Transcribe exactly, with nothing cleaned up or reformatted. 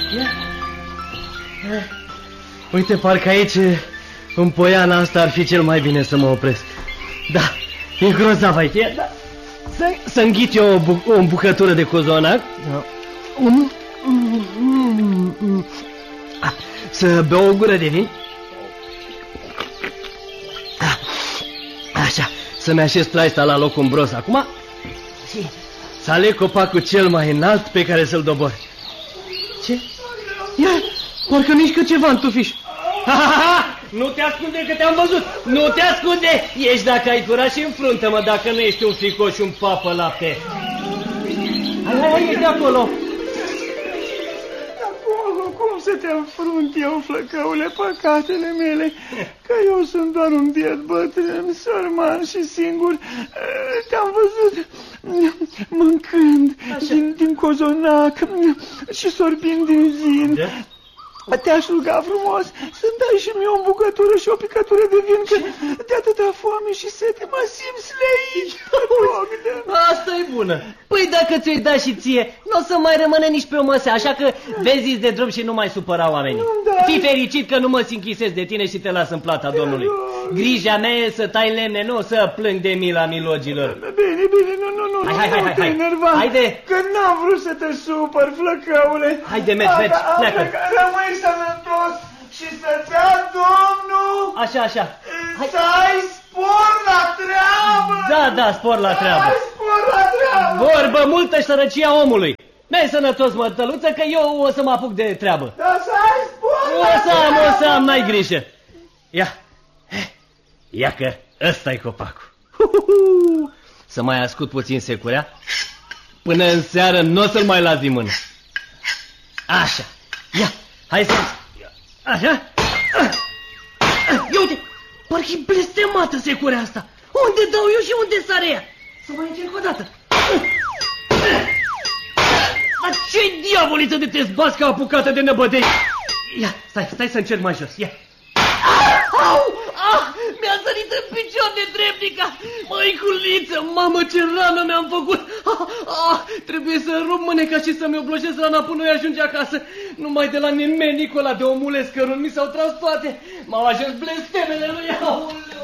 Ia. Uite, parcă aici, în poiana asta, ar fi cel mai bine să mă opresc. Da, e grozav aici. Da. Să, să înghit eu o, bu o bucătură de cozonac. Da. Um, um, um, um. Ah, să beau o gură de vin. Ah, așa, să-mi așez traista la locul în bros acum. Și să aleg copacul cel mai înalt pe care să-l dobor. Ce? Ia, parcă mișcă ceva în tufiș. Ha, ha, ha! Nu te ascunde că te-am văzut. Nu te ascunde. Ești dacă ai curaj și înfruntă-mă dacă nu ești un fricoș și un papă lapte. Hai, hai, hai, ești de acolo. Cum să te înfrunt eu, flăcăule, păcatele mele? Că eu sunt doar un biet bătrân, sărman și singur. Te-am văzut mâncând din, din cozonac și sorbind din vin. Da? Te-aș ruga frumos să-mi dai și mie o bucătură și o picătură de vin, că de atâta foame și sete mă simt sleit. Asta e bună. Păi dacă ți-o-i da și ție, nu o să mai rămâne nici pe o măsea, așa că vezi de drum și nu mai supăra oamenii. Fii fericit că nu mă sinchisez de tine și te las în plata Domnului. Grija mea e să tai lemne, nu să plâng de mila milogilor. Bine, bine, nu, nu, nu, hai, hai, hai, nu hai, te hai. enerva, Haide. Că n-am vrut să te supăr, flăcăule. Haide, mergi, mergi, pleacă. Rămâi sănătos și să-ți ia Domnul. Așa, așa. Hai. Să ai spor la treabă. Da, da, spor la treabă. Să ai spor la treabă. Vorbă multă și sărăcia omului. N-ai sănătos, mătăluță, că eu o să mă apuc de treabă. Da, să ai spor o la să am, treabă. o să am, n-ai grijă. Ia. Ia că ăsta-i copacul. Să mai ascult puțin securea. Până în seară n-o să-l mai las din mână. Așa. Ia, hai să... Așa. Ia uite, parcă-i blestemată securea asta. Unde dau eu și unde sare ea? Să mai încerc o dată. Dar ce-i diavoliță de te zbați ca apucată de năbădei? Ia, stai, stai să încerc mai jos, ia. Au! Ah! Mi-a sărit în picior de dreptica! Măiculiță, mamă, ce rană mi-am făcut! Ah, ah, trebuie să rup mâneca și să-mi oblojez rana până nu ajunge acasă. Numai de la nemenicul ăla de omulesc cărun mi s-au tras toate. M-au ajuns blestemele lui, auleu!